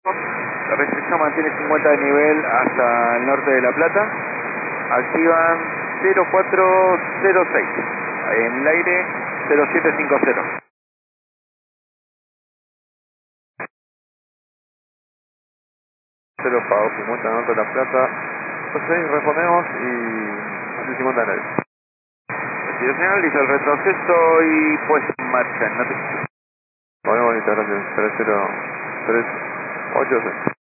La restricción mantiene 50 de nivel hasta el norte de La Plata. Activan 0406. En el aire 0750. Cero pago, 50 norte de La Plata. Entonces respondemos y así 50 en aire. Señal, dice el retroceso y pues en marcha. Muy bonito, gracias. 3038.